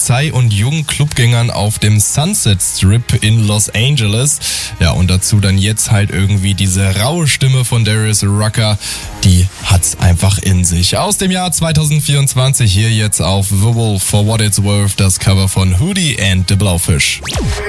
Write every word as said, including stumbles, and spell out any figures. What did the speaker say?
Polizei und jungen Clubgängern auf dem Sunset Strip in Los Angeles. Ja, und dazu dann jetzt halt irgendwie diese raue Stimme von Darius Rucker, die hat's einfach in sich. Aus dem Jahr zweitausendvierundzwanzig hier jetzt auf The Wolf for What It's Worth, das Cover von Hootie and the Blowfish.